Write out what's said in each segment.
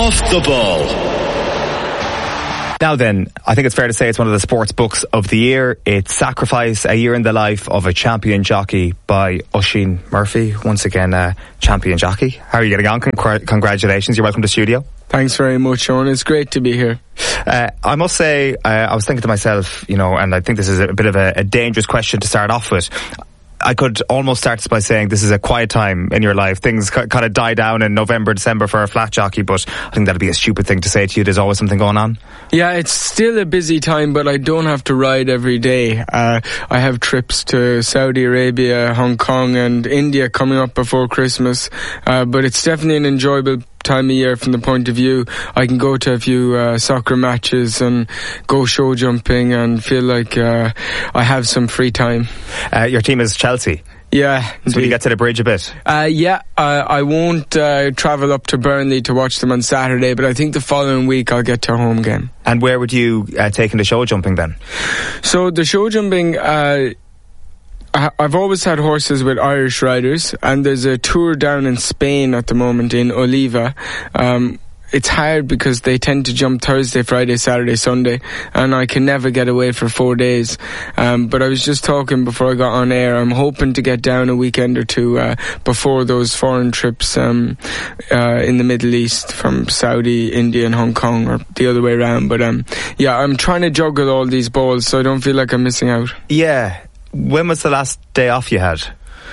Off the Ball. Now then, I think it's fair to say it's one of the sports books of the year. It's Sacrifice, a year in the life of a champion jockey by Oisin Murphy. Once again, a champion jockey. How are you getting on? Congratulations. You're welcome to the studio. Thanks very much, Sean. It's great to be here. I must say, I was thinking to myself, and I think this is a bit of a dangerous question to start off with. I could almost start by saying this is a quiet time in your life. Things kind of die down in November, December for a flat jockey, but I think that'd be a stupid thing to say to you. There's always something going on. Yeah, it's still a busy time, but I don't have to ride every day. I have trips to Saudi Arabia, Hong Kong and India coming up before Christmas, but it's definitely an enjoyable time of year from the point of view I can go to a few soccer matches and go show jumping and feel like I have some free time. Your team is Chelsea. Yeah. So will you get to the bridge a bit? I won't travel up to Burnley to watch them on Saturday, but I think the following week I'll get to a home game. And where would you take in the show jumping then? So the show jumping, I've always had horses with Irish riders, and there's a tour down in Spain at the moment in Oliva. It's hard because they tend to jump Thursday, Friday, Saturday, Sunday, and I can never get away for 4 days. But I was just talking before I got on air, I'm hoping to get down a weekend or two before those foreign trips in the Middle East from Saudi, India and Hong Kong, or the other way around. But I'm trying to juggle all these balls so I don't feel like I'm missing out. Yeah. When was the last day off you had?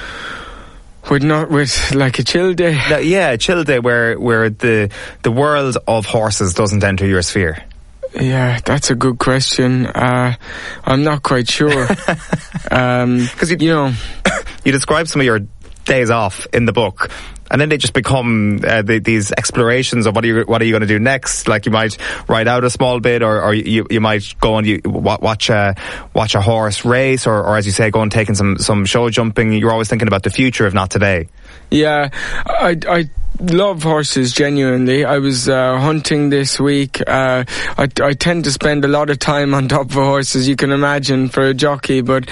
With like a chill day? A chill day where the world of horses doesn't enter your sphere. Yeah, that's a good question. I'm not quite sure. Because you describe some of your days off in the book, and then they just become these explorations of what are you going to do next. Like you might ride out a small bit, or you might go and watch a horse race, or as you say, go and take in some show jumping. You're always thinking about the future, if not today. Yeah, I love horses genuinely. I was hunting this week. I tend to spend a lot of time on top of a horse, as you can imagine, for a jockey, but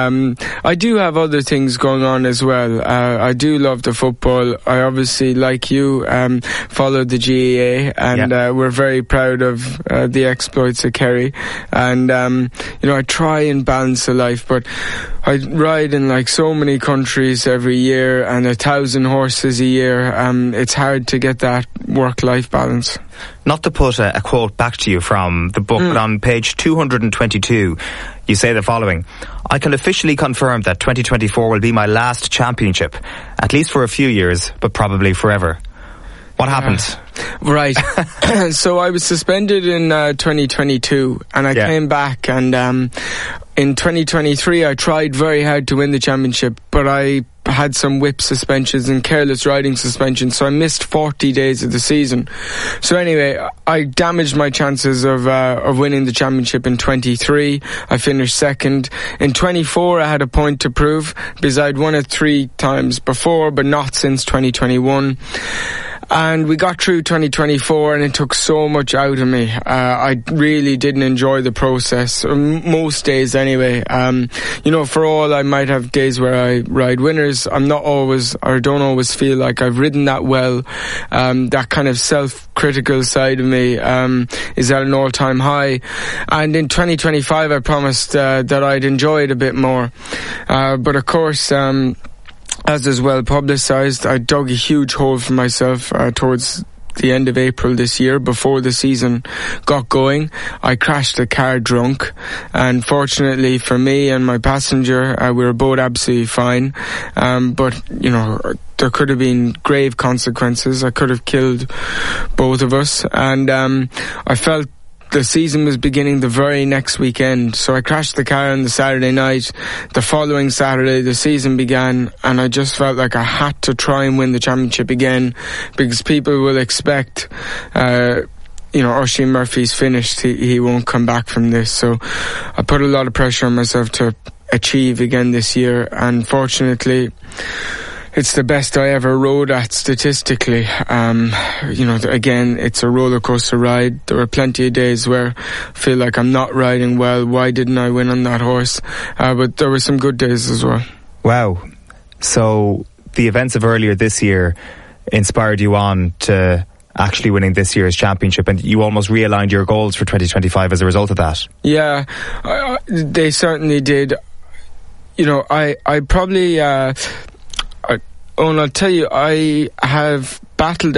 I do have other things going on as well. I do love the football. I obviously, like you, follow the GAA, and we're very proud of the exploits of Kerry, and I try and balance the life, but I ride in like so many countries every year and 1,000 horses a year. It's hard to get that work-life balance. Not to put a quote back to you from the book, but on page 222, you say the following: I can officially confirm that 2024 will be my last championship, at least for a few years, but probably forever. What happened? Right. So I was suspended in 2022, and I came back, and in 2023 I tried very hard to win the championship, but I had some whip suspensions and careless riding suspensions, so I missed 40 days of the season. So anyway, I damaged my chances of winning the championship in 23. I finished second. In 24 I had a point to prove, because I'd won it 3 times before, but not since 2021. And we got through 2024, and it took so much out of me. I really didn't enjoy the process, most days anyway. For all, I might have days where I ride winners. I'm not always, or don't always feel like I've ridden that well. That kind of self-critical side of me is at an all-time high. And in 2025 I promised that I'd enjoy it a bit more. But of course, as is well publicised, I dug a huge hole for myself towards the end of April this year, before the season got going. I crashed a car drunk, and fortunately for me and my passenger, we were both absolutely fine. But there could have been grave consequences. I could have killed both of us, and I felt the season was beginning the very next weekend. So I crashed the car on the Saturday night. The following Saturday the season began, and I just felt like I had to try and win the championship again, because people will expect Oisin Murphy's finished, he won't come back from this. So I put a lot of pressure on myself to achieve again this year, and fortunately it's the best I ever rode at statistically. Again, it's a roller coaster ride. There were plenty of days where I feel like I'm not riding well. Why didn't I win on that horse? But there were some good days as well. Wow. So the events of earlier this year inspired you on to actually winning this year's championship, and you almost realigned your goals for 2025 as a result of that. Yeah, they certainly did. You know, I probably, I'll tell you, I have battled